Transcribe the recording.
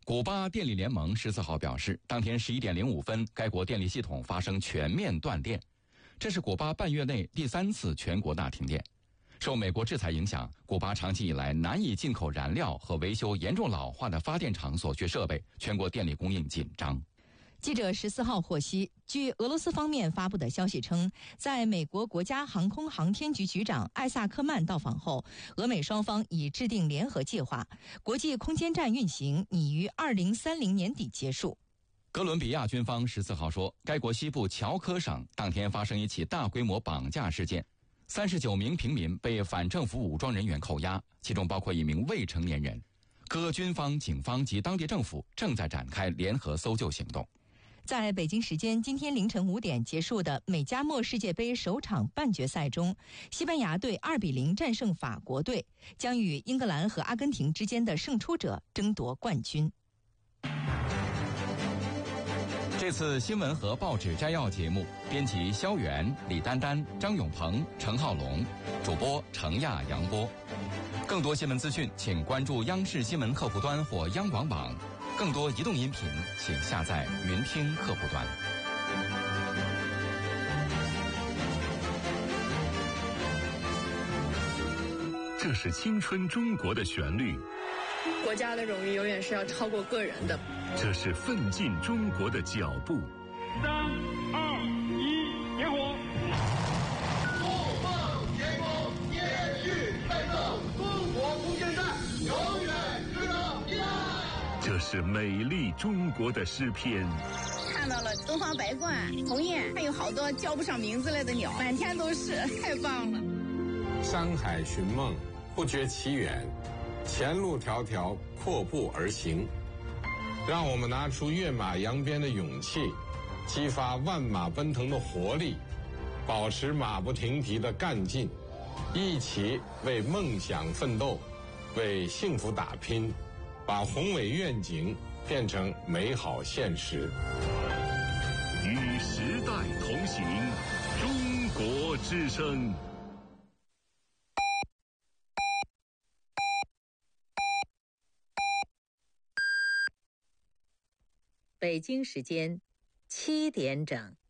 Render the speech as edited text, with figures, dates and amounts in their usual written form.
古巴电力联盟14号表示，当天11点05分，该国电力系统发生全面断电，这是古巴半月内第3次全国大停电。受美国制裁影响，古巴长期以来难以进口燃料和维修严重老化的发电厂所需设备，全国电力供应紧张。 记者14号获悉，据俄罗斯方面发布的消息称，在美国国家航空航天局局长艾萨克曼到访后，俄美双方已制定联合计划，国际空间站运行拟于2030年底结束。 哥伦比亚军方14号说，该国西部乔科省当天发生一起大规模绑架事件，39名平民被反政府武装人员扣押，其中包括一名未成年人。各军方、警方及当地政府正在展开联合搜救行动。 在北京时间今天凌晨5点结束的美加墨世界杯首场半决赛中，西班牙队2-0战胜法国队，将与英格兰和阿根廷之间的胜出者争夺冠军。 这次新闻和报纸摘要节目，编辑肖元、李丹丹、张永鹏、陈浩龙，主播程亚、杨波。更多新闻资讯，请关注央视新闻客户端或央广网。更多移动音频，请下载云听客户端。 这是青春中国的旋律， 国家的荣誉永远是要超过个人的。 这是奋进中国的脚步。3、 2、1，点火！ 不放天空，天域奋斗，中国空间站永远值得依赖。 这是美丽中国的诗篇。 看到了东方白鹳、鸿雁，还有好多叫不上名字来的鸟，满天都是，太棒了。 山海寻梦，不觉其远，前路迢迢，阔步而行。让我们拿出跃马扬鞭的勇气，激发万马奔腾的活力，保持马不停蹄的干劲，一起为梦想奋斗，为幸福打拼，把宏伟愿景变成美好现实。 与时代同行，中国之声。 北京时间7点整。